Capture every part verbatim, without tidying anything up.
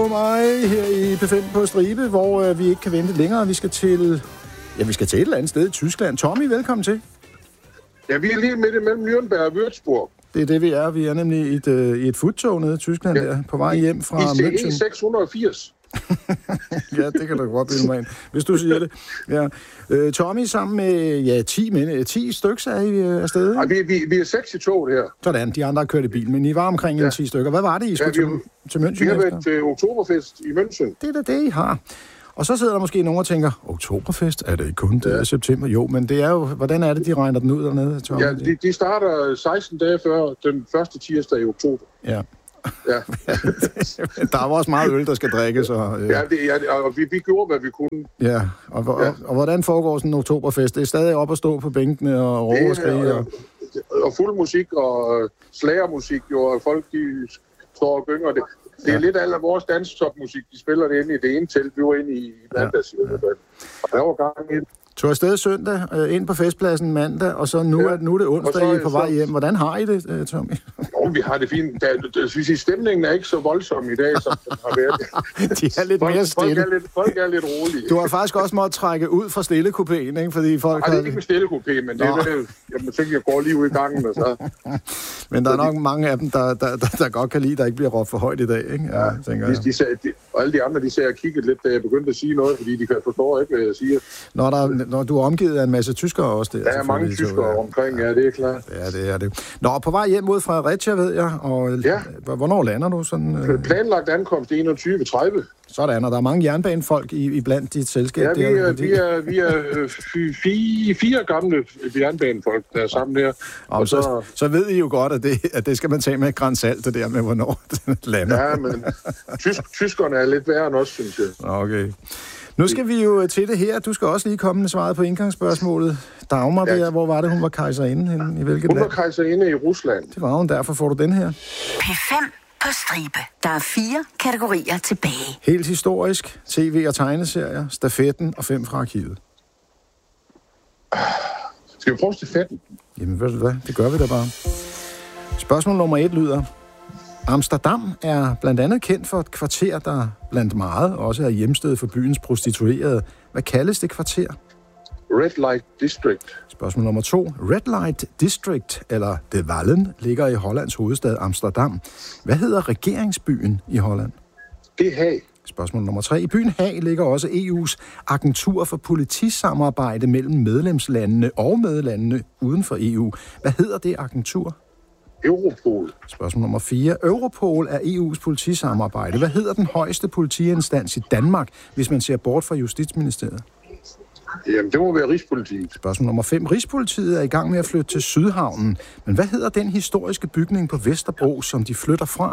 mig her i P fem på Stribe, hvor øh, vi ikke kan vente længere. Vi skal til, ja, vi skal til et eller andet sted i Tyskland. Tommy, velkommen til. Ja, vi er lige midt imellem Nürnberg og Würzburg. Det er det, vi er. Vi er nemlig i et, øh, i et futtog nede i Tyskland, ja. Der, på vej hjem fra München. I C E seks hundrede og firs. Ja, det kan du godt bilde mig ind, hvis du siger det. Ja. Øh, Tommy, sammen med ja, ti, men, ti stykker er I øh, afsted? Nej, vi, vi, vi er seks i toget her. Sådan, de andre har kørt i bil, men I var omkring ja. ti stykker. Hvad var det, I skulle ja, vi, til, til München? Vi har været til Oktoberfest i München. Det er da det, I har. Og så sidder der måske nogen og tænker, Oktoberfest, er det ikke kun det ja. september? Jo, men det er jo, hvordan er det, de regner den ud dernede, Tommy? Ja, de, de starter seksten dage før den første tirsdag i oktober. Ja. Ja. Der er også meget øl, der skal drikkes. Og, øh. ja, det, ja, og vi, vi gjorde, hvad vi kunne. Ja, og, og, ja. og, og hvordan foregår sådan en oktoberfest? Det er stadig op at stå på bænkene og råbe og skrige? Og... og fuld musik og slagermusik, jo, og folk de står og gynger det. Det er ja. lidt af vores danstopmusik, de spiller det inde i det ene telt, vi var inde i mandags. Ja. Og der var gang i det. Tog afsted søndag, øh, ind på festpladsen mandag, og så nu, ja. er, nu er det onsdag, I er på vej hjem. Hvordan har I det, Tommy? Jo, vi har det fint. Der, stemningen er ikke så voldsom i dag, som den har været. De er lidt folk, mere stille. Folk er lidt, folk er lidt rolige. Du har faktisk også måttet trække ud fra stillekupéen, ikke? Fordi folk Nej, det er ikke med stillekupé, men det er vel, jeg tænker, jeg går lige ud i gangen, og så... Men der er nok mange af dem, der, der, der, der godt kan lide, der ikke bliver råbt for højt i dag, ikke? Ja, tænker de, de sagde, de, og alle de andre, de sagde, at kigget lidt, da jeg begyndte at sige noget, fordi de forstår ikke, hvad jeg siger. Når, der, når du er omgivet af en masse tyskere også der. Der er mange tyskere ja. omkring, ja, det er klart. Ja, det er det. Nå, på vej hjem mod Fredericia, ved jeg, og ja. hvornår lander du sådan? Øh... Planlagt ankomst enogtyve tredive. Sådan, og der er mange jernbanefolk i, i blandt dit selskab. Ja, vi er, der, vi er, vi er øh, fire, fire gamle jernbanefolk, der er sammen der. Og, og så, så, så ved I jo godt, at det, at det skal man tage med et gran salt, det der med, hvornår det lander. Ja, men tysk, tyskerne er lidt værre end os, synes jeg. Okay. Nu skal vi jo til det her. Du skal også lige komme med svaret på indgangsspørgsmålet. Dagmar ja. der, hvor var det, hun var kejserinde henne? I hvilket hun land? var kejserinde i Rusland. Det var hun, derfor får du den her. P fem på stribe. Der er fire kategorier tilbage. Helt historisk, tv- og tegneserier, stafetten og fem fra arkivet. Skal vi prøve stafetten? Jamen ved du hvad, det gør vi da bare. Spørgsmål nummer et lyder: Amsterdam er blandt andet kendt for et kvarter, der blandt meget også er hjemsted for byens prostituerede. Hvad kaldes det kvarter? Red Light District. Spørgsmål nummer to. Red Light District, eller De Wallen, ligger i Hollands hovedstad Amsterdam. Hvad hedder regeringsbyen i Holland? Det er Haag. Spørgsmål nummer tre. I byen Haag ligger også E U's agentur for politisamarbejde mellem medlemslandene og medlandene uden for E U. Hvad hedder det agentur? Europol. Spørgsmål nummer fire. Europol er E U's politisamarbejde. Hvad hedder den højeste politiinstans i Danmark, hvis man ser bort fra Justitsministeriet? Jamen, det må være Rigspolitiet. Spørgsmål nummer fem. Rigspolitiet er i gang med at flytte til Sydhavnen. Men hvad hedder den historiske bygning på Vesterbro, som de flytter fra?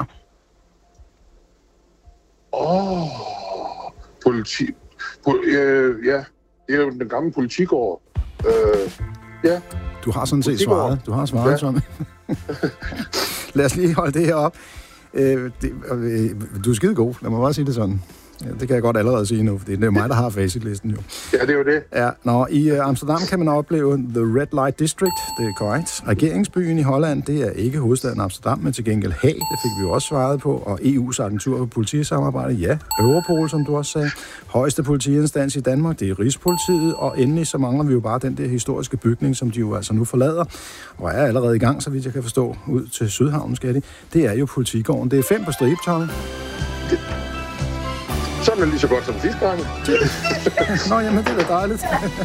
Åh, oh, politi... Po- øh, ja, det er jo den gamle politigård. Øh, ja. Du har sådan set svaret. Du har svaret, ja. Tommy. Lad os lige holde det her op. Øh, det, øh, du er skide god. Lad mig bare sige det sådan. Ja, det kan jeg godt allerede sige nu, for det er mig, der har facitlisten jo. Ja, det er jo det. Ja, nå, i uh, Amsterdam kan man opleve The Red Light District, det er korrekt. Regeringsbyen i Holland, det er ikke hovedstaden Amsterdam, men til gengæld Haag, det fik vi jo også svaret på, og E U's agentur for politisamarbejde, ja. Europol, som du også sagde. Højeste politiinstans i Danmark, det er Rigspolitiet, og endelig så mangler vi jo bare den der historiske bygning, som de jo altså nu forlader, og er allerede i gang, så vidt jeg kan forstå, ud til Sydhavnen skal de. Det er jo politigården. Det er fem på stribe, Tommy. Det... Sådan er lige så godt som sidste gang. Nå, jamen, det er da dejligt.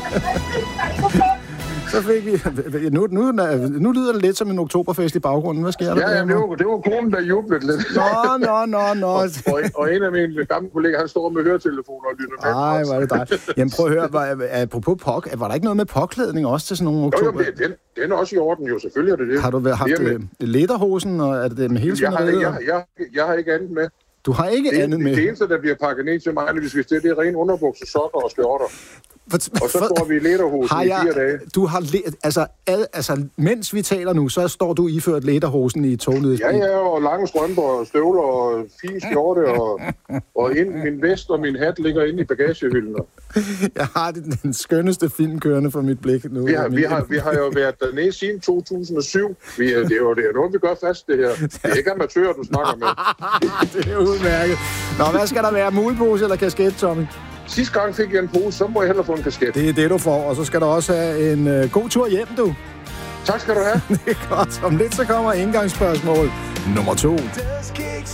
Så fik vi... Nu, nu, nu lyder det lidt som en oktoberfest i baggrunden. Hvad sker der? Ja, ja, det var, det var konen, der jublede lidt. Nå, nå, nå, nå. og, og, og en af mine gamle kolleger, han står med høretelefoner og lytter med. Ej, hvor er det dejligt. Jamen, prøv at høre. Var, apropos pok, var der ikke noget med påklædning også til sådan nogle oktober? Jo, jo, den, den er også i orden, jo. Selvfølgelig er det det. Har du haft øh, lederhosen, og er det med hele jeg har, jeg, jeg, jeg har ikke andet med. Du har ikke det, andet med? Det eneste, der bliver pakket ned til mig, hvis vi det, det er rene underbukser, sokker og skjorter. Og så går vi i lederhosen i fire dage. Du har le, altså, ad, altså, mens vi taler nu, så står du iført lederhosen i toget. Ja, ja, og lange strømper og støvler og fine skjorte, og, og ind, min vest og min hat ligger inde i bagagehylden. Jeg har den, den skønneste film kørende for mit blik nu. Vi har, vi har, vi har jo været dernede siden to tusind og syv. Vi, det er jo det er noget, vi gør fast, det her. Det er ikke amatører, du snakker med. Det er udmærket. Nå, hvad skal der være? Mulepose eller kasket, Tommy? Sidste gang fik jeg en pose, så må jeg hellere få en kasket. Det er det, du får, og så skal du også have en uh, god tur hjem, du. Tak skal du have. Det er godt. Om lidt så kommer indgangsspørgsmål nummer to.